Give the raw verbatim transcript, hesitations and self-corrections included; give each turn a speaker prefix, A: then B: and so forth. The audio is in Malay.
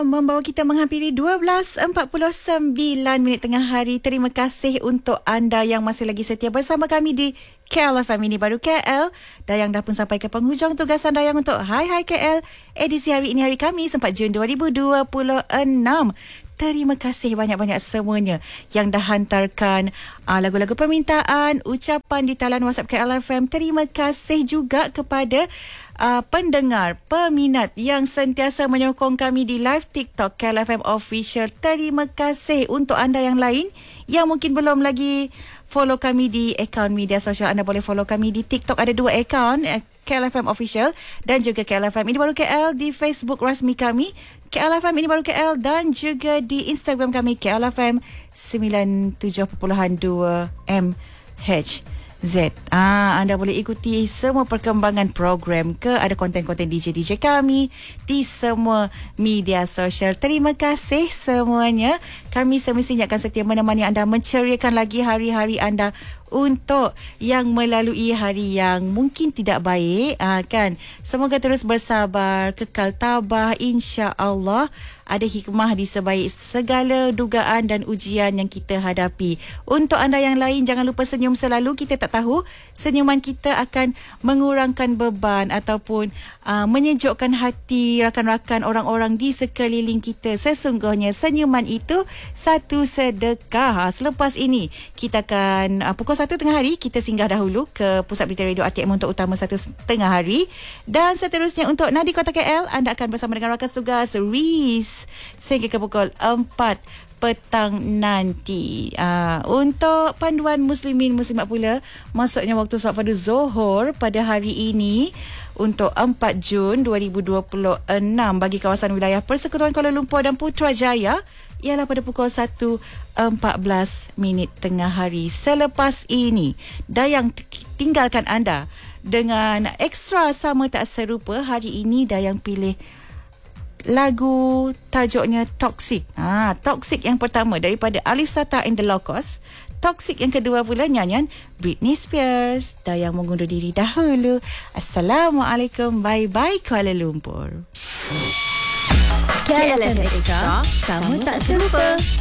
A: Membawa kita menghampiri dua belas empat puluh sembilan minit tengah hari. Terima kasih untuk anda yang masih lagi setia bersama kami di K L F M Ini Baru K L. Dayang dah pun sampai ke penghujung tugasan Dayang untuk Hai Hai K L. Edisi hari ini hari Khamis empat Jun dua ribu dua puluh enam. Terima kasih banyak-banyak semuanya yang dah hantarkan uh, lagu-lagu permintaan, ucapan di talian WhatsApp K L F M. Terima kasih juga kepada uh, pendengar, peminat yang sentiasa menyokong kami di live TikTok K L F M Official. Terima kasih untuk anda yang lain yang mungkin belum lagi follow kami di akaun media sosial. Anda boleh follow kami di TikTok, ada dua akaun, K L F M Official dan juga K L F M Ini Baru K L. Di Facebook rasmi kami K L F M Ini Baru K L dan juga di Instagram kami K L F M sembilan puluh tujuh perpuluhan dua M H Z. Ah, anda boleh ikuti semua perkembangan program ke ada konten-konten D J D J kami di semua media sosial. Terima kasih semuanya. Kami semestinya akan setia menemani anda, menceriakan lagi hari-hari anda untuk yang melalui hari yang mungkin tidak baik, ah, kan. Semoga terus bersabar, kekal tabah, insya-Allah. Ada hikmah di sebaik segala dugaan dan ujian yang kita hadapi. Untuk anda yang lain, jangan lupa senyum selalu. Kita tak tahu senyuman kita akan mengurangkan beban ataupun uh, menyejukkan hati rakan-rakan orang-orang di sekeliling kita. Sesungguhnya senyuman itu satu sedekah. Selepas ini kita akan uh, pukul satu tengah hari kita singgah dahulu ke Pusat Berita Radio R T M untuk utama satu tengah hari, dan seterusnya untuk Nadi Kota K L anda akan bersama dengan rakan tugas Riz sehingga ke pukul empat petang nanti. Uh, untuk panduan muslimin muslimat pula, masuknya waktu solat fardu Zohor pada hari ini untuk empat Jun dua ribu dua puluh enam bagi kawasan wilayah Persekutuan Kuala Lumpur dan Putrajaya ialah pada pukul satu empat belas minit tengah hari. Selepas ini Dayang tinggalkan anda dengan ekstra sama tak serupa. Hari ini Dayang pilih lagu tajuknya Toxic. Ah, Toxic yang pertama daripada Alif Sata and the Locos. Toxic yang kedua pula nyanyian Britney Spears. Dayang mengundur diri dahulu. Assalamualaikum. Bye-bye Kuala Lumpur.
B: K L F M Extra, sama tak serupa.